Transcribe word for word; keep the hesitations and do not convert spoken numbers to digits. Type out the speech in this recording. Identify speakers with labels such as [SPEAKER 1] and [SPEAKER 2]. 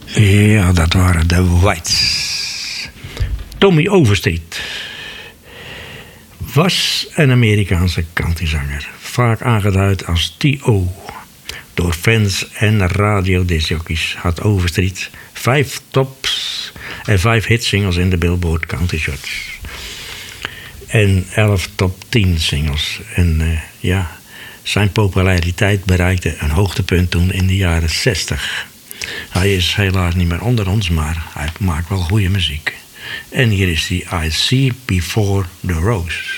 [SPEAKER 1] Ja, dat waren de Whites. Tommy Overstreet was een Amerikaanse countryzanger. Vaak aangeduid als T O door fans en radiodiscjockeys. Had Overstreet vijf tops en vijf hitsingles in de Billboard Country Charts. En elf top tien singles. En uh, ja, zijn populariteit bereikte een hoogtepunt toen in de jaren zestig. Hij is helaas niet meer onder ons, maar hij maakt wel goede muziek. En hier is die I See Before the Rose.